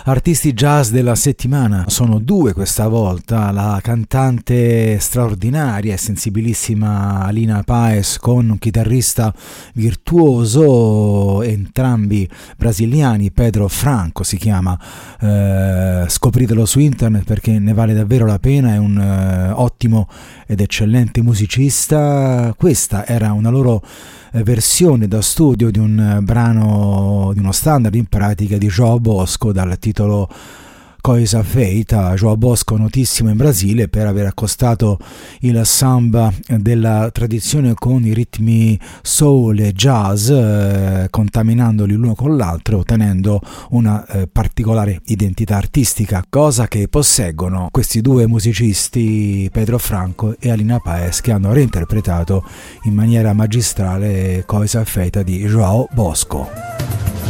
Artisti jazz della settimana sono due questa volta: la cantante straordinaria e sensibilissima Alina Paes con un chitarrista virtuoso, entrambi brasiliani, Pedro Franco si chiama, scopritelo su internet perché ne vale davvero la pena, è un ottimo ed eccellente musicista. Questa era una loro versione da studio di un brano, di uno standard in pratica di João Bosco dal titolo Coisa Feita. João Bosco notissimo in Brasile per aver accostato il samba della tradizione con i ritmi soul e jazz, contaminandoli l'uno con l'altro, ottenendo una particolare identità artistica, cosa che posseggono questi due musicisti, Pedro Franco e Alina Paes, che hanno reinterpretato in maniera magistrale Coisa Feita di João Bosco.